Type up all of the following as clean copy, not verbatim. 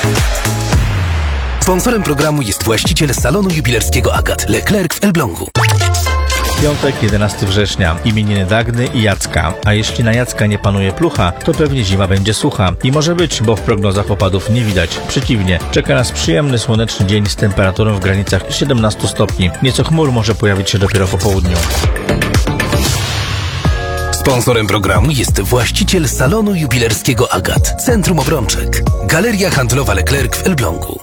Sponsorem programu jest właściciel salonu jubilerskiego Agat, Leclerc w Elblągu. Piątek, 11 września. Imieniny Dagny i Jacka. A jeśli na Jacka nie panuje plucha, to pewnie zima będzie sucha. I może być, bo w prognozach opadów nie widać. Przeciwnie, czeka nas przyjemny, słoneczny dzień z temperaturą w granicach 17 stopni. Nieco chmur może pojawić się dopiero po południu. Sponsorem programu jest właściciel salonu jubilerskiego Agat, Centrum Obrączek. Galeria handlowa Leclerc w Elblągu.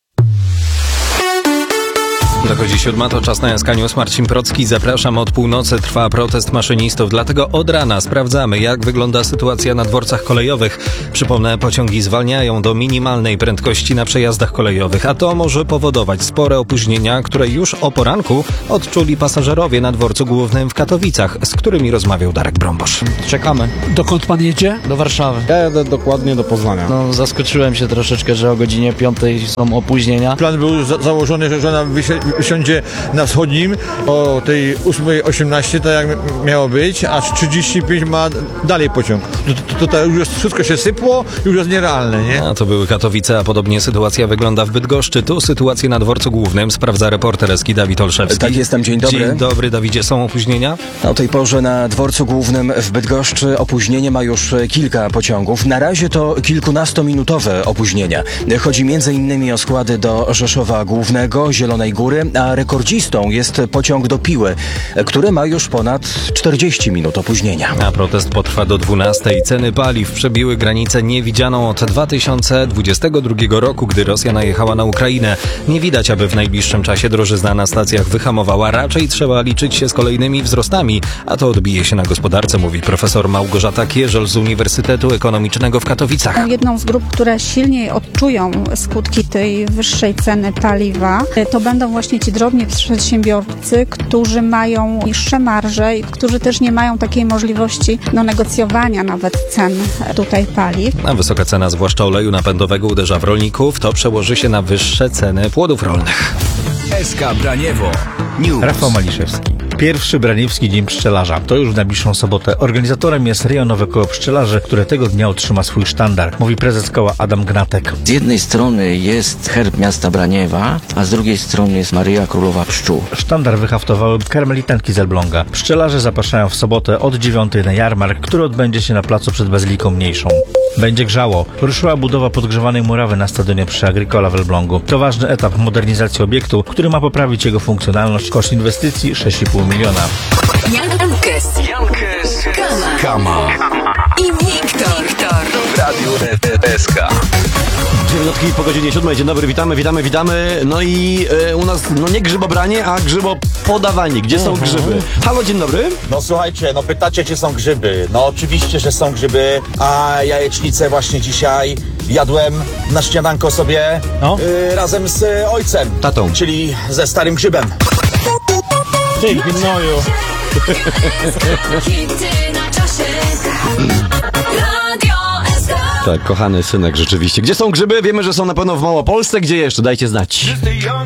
Dochodzi 7, to czas na Jaskanius. Marcin Procki, zapraszam. Od północy trwa protest maszynistów, dlatego od rana sprawdzamy, jak wygląda sytuacja na dworcach kolejowych. Przypomnę, pociągi zwalniają do minimalnej prędkości na przejazdach kolejowych, a to może powodować spore opóźnienia, które już o poranku odczuli pasażerowie na dworcu głównym w Katowicach, z którymi rozmawiał Darek Brąbosz. Czekamy. Dokąd pan jedzie? Do Warszawy. Ja jadę dokładnie do Poznania. No, zaskoczyłem się troszeczkę, że o godzinie 5 są opóźnienia. Plan był założony, że ona wysiądzie na wschodnim o tej 8:18, tak jak miało być, a 35 ma dalej pociąg. To już wszystko się sypło, już jest nierealne, nie? A to były Katowice, a podobnie sytuacja wygląda w Bydgoszczy. Tu sytuację na dworcu głównym sprawdza reporter Eski Dawid Olszewski. Tak, jestem, dzień dobry. Dzień dobry, Dawidzie, są opóźnienia? O tej porze na dworcu głównym w Bydgoszczy opóźnienie ma już kilka pociągów. Na razie to kilkunastominutowe opóźnienia. Chodzi m.in. o składy do Rzeszowa Głównego, Zielonej Góry, a rekordzistą jest pociąg do Piły, który ma już ponad 40 minut opóźnienia. A protest potrwa do 12. Ceny paliw przebiły granicę niewidzianą od 2022 roku, gdy Rosja najechała na Ukrainę. Nie widać, aby w najbliższym czasie drożyzna na stacjach wyhamowała. Raczej trzeba liczyć się z kolejnymi wzrostami, a to odbije się na gospodarce, mówi profesor Małgorzata Kierzel z Uniwersytetu Ekonomicznego w Katowicach. Jedną z grup, które silniej odczują skutki tej wyższej ceny paliwa, to będą właśnie ci drobni przedsiębiorcy, którzy mają niższe marże i którzy też nie mają takiej możliwości negocjowania nawet cen tutaj paliw. A wysoka cena, zwłaszcza oleju napędowego, uderza w rolników. To przełoży się na wyższe ceny płodów rolnych. SK Braniewo News. Rafał Maliszewski. Pierwszy Braniewski Dzień Pszczelarza. To już w najbliższą sobotę. Organizatorem jest Rejonowe Koło Pszczelarzy, które tego dnia otrzyma swój sztandar, mówi prezes koła Adam Gnatek. Z jednej strony jest herb miasta Braniewa, a z drugiej strony jest Maryja Królowa Pszczół. Sztandar wyhaftowały karmelitanki z Elbląga. Pszczelarze zapraszają w sobotę od 9 na jarmark, który odbędzie się na placu przed Bazyliką Mniejszą. Będzie grzało. Ruszyła budowa podgrzewanej murawy na stadionie przy Agricola w Elblągu. To ważny etap modernizacji obiektu, który ma poprawić jego funkcjonalność. Koszt inwestycji 6,5 miliona. Jankes, Kama i Wiktor w Radiu SK. 9 po godzinie 7. Dzień dobry, witamy. No i u nas, nie grzybobranie, a grzybopodawanie. Gdzie są grzyby? Halo, dzień dobry. No słuchajcie, pytacie, czy są grzyby. No oczywiście, że są grzyby, a jajecznicę właśnie dzisiaj jadłem na śniadanko sobie razem z ojcem. Tatą. Czyli ze starym grzybem. Ty gnoju. Tak, kochany synek, rzeczywiście. Gdzie są grzyby? Wiemy, że są na pewno w Małopolsce. Gdzie jeszcze? Dajcie znać.